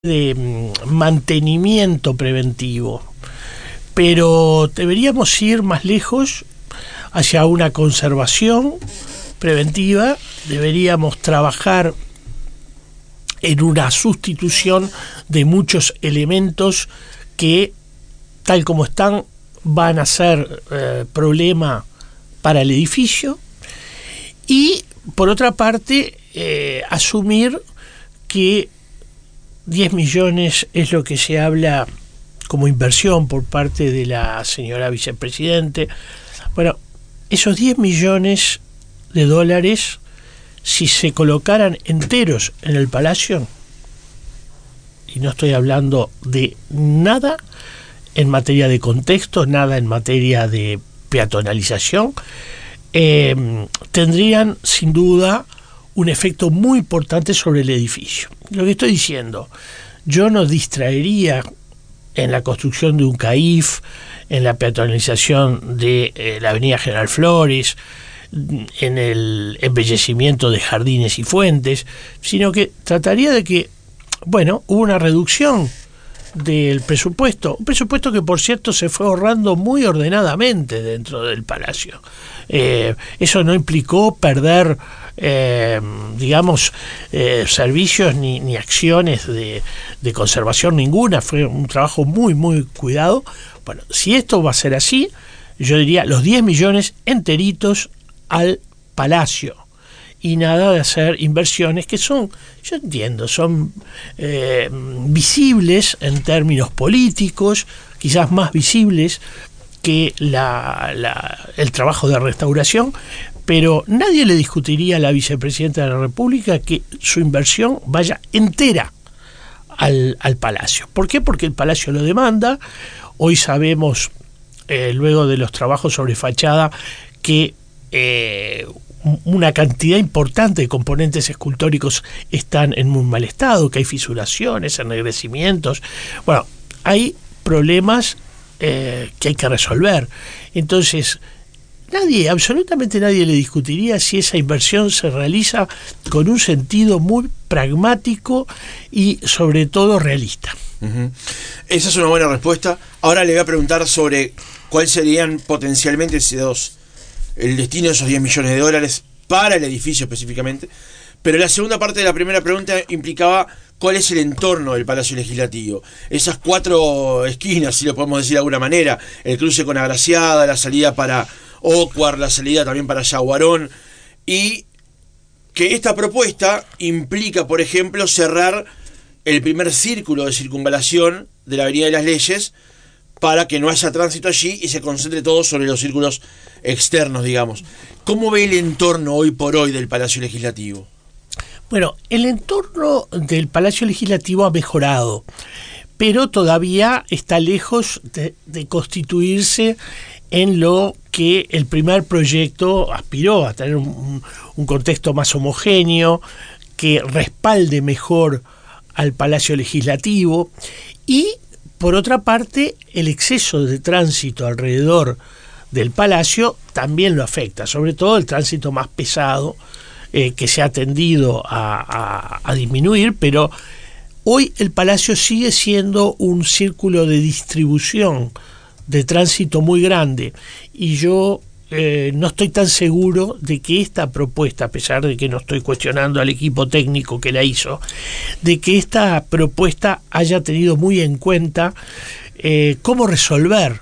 de mantenimiento preventivo, pero deberíamos ir más lejos hacia una conservación preventiva. Deberíamos trabajar en una sustitución de muchos elementos que, tal como están, van a ser problema para el edificio. Y por otra parte, asumir que 10 millones es lo que se habla como inversión por parte de la señora vicepresidente. Bueno, esos 10 millones de dólares, si se colocaran enteros en el Palacio, y no estoy hablando de nada en materia de contexto, nada en materia de peatonalización, tendrían sin duda un efecto muy importante sobre el edificio. Lo que estoy diciendo, yo no distraería en la construcción de un CAIF, en la peatonalización de la avenida General Flores, en el embellecimiento de jardines y fuentes, sino que trataría de que, bueno, hubo una reducción del presupuesto, un presupuesto que por cierto se fue ahorrando muy ordenadamente dentro del Palacio. Eso no implicó perder servicios ni acciones de conservación ninguna. Fue un trabajo muy muy cuidado. Bueno, si esto va a ser así, yo diría los 10 millones enteritos al Palacio, y nada de hacer inversiones que son, yo entiendo, son visibles en términos políticos, quizás más visibles que el trabajo de restauración, pero nadie le discutiría a la vicepresidenta de la República que su inversión vaya entera al Palacio. ¿Por qué? Porque el Palacio lo demanda. Hoy sabemos, luego de los trabajos sobre fachada, que una cantidad importante de componentes escultóricos están en muy mal estado, que hay fisuraciones, ennegrecimientos. Bueno, hay problemas que hay que resolver. Entonces, absolutamente nadie le discutiría si esa inversión se realiza con un sentido muy pragmático y sobre todo realista. Uh-huh. Esa es una buena respuesta. Ahora le voy a preguntar sobre cuáles serían potencialmente el destino de esos 10 millones de dólares para el edificio específicamente. Pero la segunda parte de la primera pregunta implicaba cuál es el entorno del Palacio Legislativo. Esas 4 esquinas, si lo podemos decir de alguna manera, el cruce con Agraciada, la salida para Ocuar, la salida también para Yaguarón, y que esta propuesta implica, por ejemplo, cerrar el primer círculo de circunvalación de la Avenida de las Leyes para que no haya tránsito allí y se concentre todo sobre los círculos externos, digamos. ¿Cómo ve el entorno hoy por hoy del Palacio Legislativo? Bueno, el entorno del Palacio Legislativo ha mejorado, pero todavía está lejos de constituirse en lo que el primer proyecto aspiró, a tener un contexto más homogéneo, que respalde mejor al Palacio Legislativo. Y, por otra parte, el exceso de tránsito alrededor del Palacio también lo afecta, sobre todo el tránsito más pesado, que se ha tendido a disminuir, pero hoy el Palacio sigue siendo un círculo de distribución de tránsito muy grande, y yo no estoy tan seguro de que esta propuesta, a pesar de que no estoy cuestionando al equipo técnico que la hizo, de que esta propuesta haya tenido muy en cuenta cómo resolver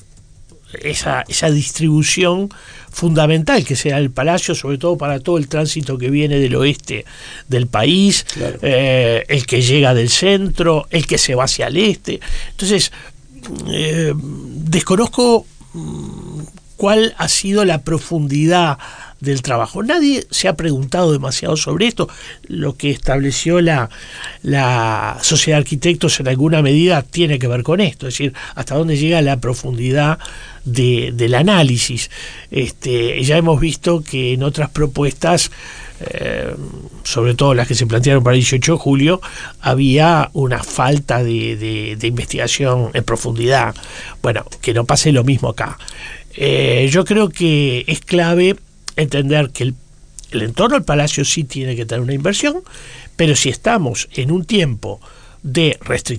esa distribución fundamental que sea el Palacio, sobre todo para todo el tránsito que viene del oeste del país, claro. El que llega del centro, el que se va hacia el este. Entonces, desconozco cuál ha sido la profundidad del trabajo. Nadie se ha preguntado demasiado sobre esto. Lo que estableció la Sociedad de Arquitectos en alguna medida tiene que ver con esto, es decir, hasta dónde llega la profundidad del análisis. Ya hemos visto que en otras propuestas, sobre todo las que se plantearon para el 18 de julio, había una falta de investigación en profundidad. Bueno, que no pase lo mismo acá. Yo creo que es clave entender que el entorno del Palacio sí tiene que tener una inversión, pero si estamos en un tiempo de restricción